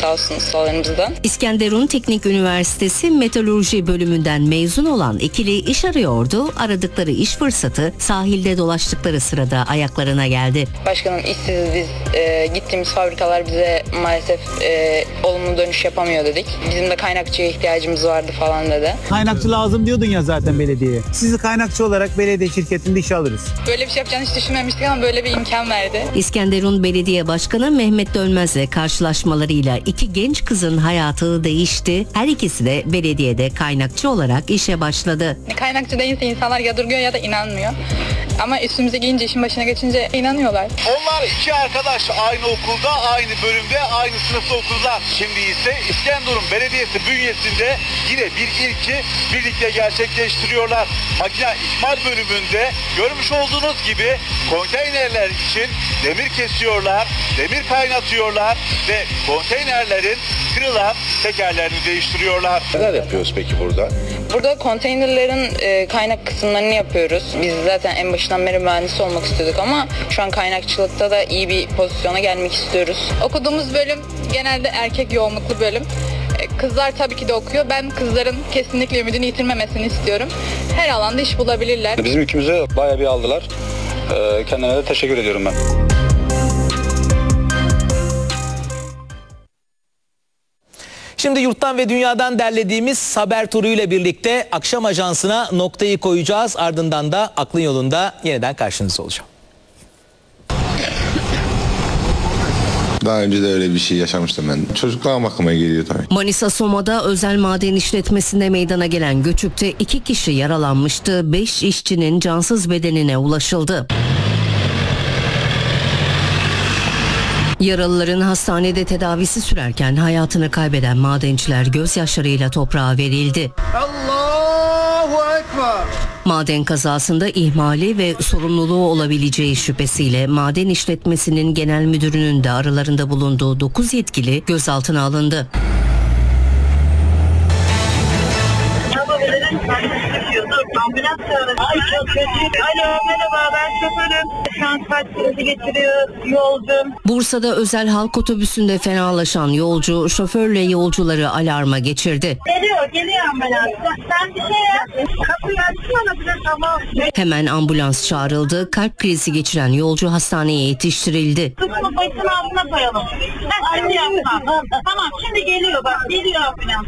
sağ olsun ustalarımızdan. İskenderun Teknik Üniversitesi Metalurji bölümünden mezun olan ikili iş arıyordu. Aradıkları iş fırsatı sahilde dolaştıkları sırada ayaklarına geldi. Başkanım işsiziz biz. Gittiğimiz fabrikalar bize maalesef olumlu dönüş yapamıyor dedik. Bizim de kaynakçıya ihtiyacımız vardı falan dedi. Kaynakçı lazım diyordun ya zaten belediyeye. Sizi kaynakçı olarak belediye şirketinde işe alırız. Böyle bir şey yapacağını hiç düşünmemiştik ama böyle bir imkan verdi. İskenderun Belediye Başkanı Mehmet Dönmez'le karşılaşmalarıyla iki genç kızın hayatı değişti. Her ikisi de belediyede kaynakçı olarak işe başladı. Kaynakçı değilse insanlar yadırgıyor ya da inanmıyor. Ama üstümüze giyince, işin başına geçince inanıyorlar. Onlar iki arkadaş aynı okulda, aynı bölümde, aynı sınıfta okudular. Şimdi ise İskenderun Belediyesi bünyesinde yine bir ilki birlikte gerçekleştiriyorlar. Makine ikmal bölümünde görmüş olduğunuz gibi konteynerler için demir kesiyorlar, demir kaynatıyorlar ve konteynerlerin kırılan tekerlerini değiştiriyorlar. Neler yapıyoruz peki burada? Burada konteynerlerin kaynak kısımlarını yapıyoruz. Biz zaten en başından beri mühendis olmak istiyorduk ama şu an kaynakçılıkta da iyi bir pozisyona gelmek istiyoruz. Okuduğumuz bölüm genelde erkek yoğunluklu bölüm. Kızlar tabii ki de okuyor. Ben kızların kesinlikle ümidini yitirmemesini istiyorum. Her alanda iş bulabilirler. Bizim yükümüzü bayağı bir aldılar. Kendilerine de teşekkür ediyorum ben. Şimdi yurttan ve dünyadan derlediğimiz haber turuyla birlikte akşam ajansına noktayı koyacağız. Ardından da Aklın Yolu'nda yeniden karşınızda olacağım. Daha önce de öyle bir şey yaşamıştım ben. Çocukluğum aklıma geliyor tabii. Manisa Soma'da özel maden işletmesinde meydana gelen göçükte 2 kişi yaralanmıştı. 5 işçinin cansız bedenine ulaşıldı. Yaralıların hastanede tedavisi sürerken hayatını kaybeden madenciler gözyaşlarıyla toprağa verildi. Allahu Ekber. Maden kazasında ihmali ve sorumluluğu olabileceği şüphesiyle maden işletmesinin genel müdürünün de aralarında bulunduğu 9 yetkili gözaltına alındı. Ambulans çağırın. Ay çok kötü. Alo merhaba ben şoförüm. Şu an kalp krizi geçiriyor yolcum. Bursa'da özel halk otobüsünde fenalaşan yolcu şoförle yolcuları alarma geçirdi. Geliyor ambulans. Sen bir şey yap. Kapıyı açsana bize tamam. Hemen ambulans çağrıldı. Kalp krizi geçiren yolcu hastaneye yetiştirildi. Kısmı başın altına koyalım. Ben şimdi yapmam. Tamam şimdi geliyor bak. Geliyor ambulans.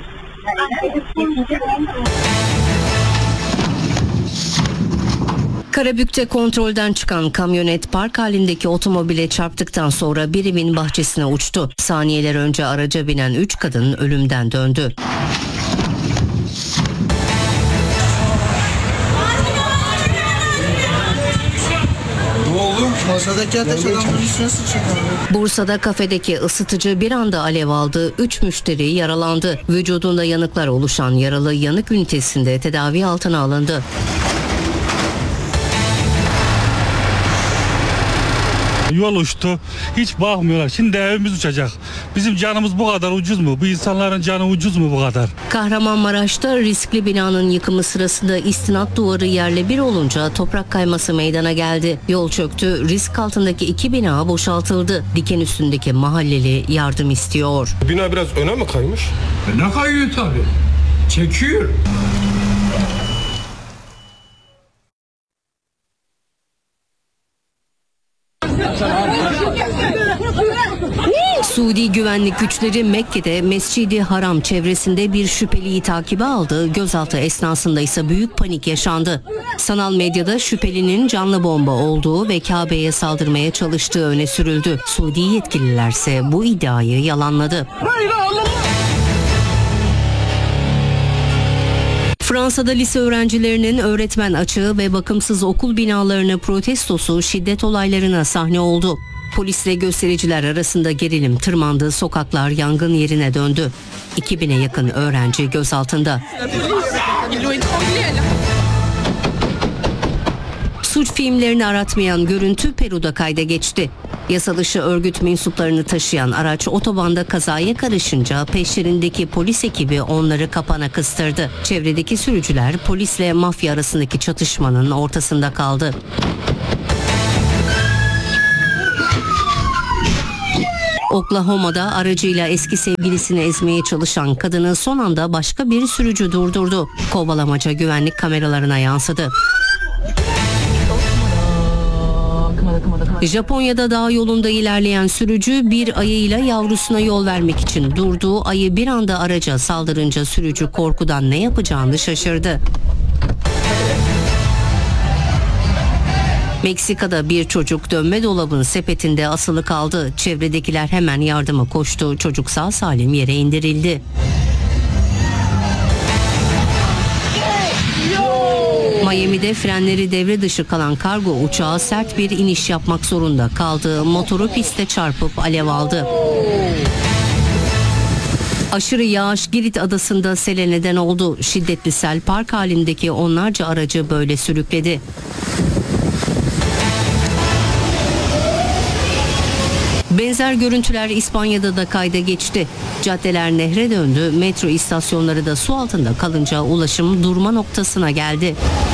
Karabük'te kontrolden çıkan kamyonet park halindeki otomobile çarptıktan sonra bir evin bahçesine uçtu. Saniyeler önce araca binen 3 kadın ölümden döndü. Masadaki ateş adamların üstüne sıçradı. Bursa'da kafedeki ısıtıcı bir anda alev aldı. 3 müşteri yaralandı. Vücudunda yanıklar oluşan yaralı yanık ünitesinde tedavi altına alındı. Yol uçtu. Hiç bakmıyorlar. Şimdi evimiz uçacak. Bizim canımız bu kadar ucuz mu? Bu insanların canı ucuz mu bu kadar? Kahramanmaraş'ta riskli binanın yıkımı sırasında istinat duvarı yerle bir olunca toprak kayması meydana geldi. Yol çöktü. Risk altındaki 2 bina boşaltıldı. Diken üstündeki mahalleli yardım istiyor. Bina biraz öne mi kaymış? Ne kayıyor tabii. Çekiyor. Suudi güvenlik güçleri Mekke'de Mescid-i Haram çevresinde bir şüpheliyi takibe aldı. Gözaltı esnasında ise büyük panik yaşandı. Sanal medyada şüphelinin canlı bomba olduğu ve Kabe'ye saldırmaya çalıştığı öne sürüldü. Suudi yetkililerse bu iddiayı yalanladı. Fransa'da lise öğrencilerinin öğretmen açığı ve bakımsız okul binalarını protestosu şiddet olaylarına sahne oldu. Polisle göstericiler arasında gerilim tırmandı, sokaklar yangın yerine döndü. 2000'e yakın öğrenci gözaltında. Suç filmlerini aratmayan görüntü Peru'da kayda geçti. Yasa dışı örgüt mensuplarını taşıyan araç otobanda kazaya karışınca peşlerindeki polis ekibi onları kapana kıstırdı. Çevredeki sürücüler polisle mafya arasındaki çatışmanın ortasında kaldı. Oklahoma'da aracıyla eski sevgilisini ezmeye çalışan kadını son anda başka bir sürücü durdurdu. Kovalamaca güvenlik kameralarına yansıdı. Japonya'da dağ yolunda ilerleyen sürücü bir ayıyla yavrusuna yol vermek için durduğu ayı bir anda araca saldırınca sürücü korkudan ne yapacağını şaşırdı. Meksika'da bir çocuk dönme dolabın sepetinde asılı kaldı. Çevredekiler hemen yardıma koştu. Çocuk sağ salim yere indirildi. Miami'de frenleri devre dışı kalan kargo uçağı sert bir iniş yapmak zorunda kaldı. Motoru piste çarpıp alev aldı. Aşırı yağış Girit adasında sele neden oldu. Şiddetli sel park halindeki onlarca aracı böyle sürükledi. Benzer görüntüler İspanya'da da kayda geçti. Caddeler nehre döndü, metro istasyonları da su altında kalınca ulaşım durma noktasına geldi.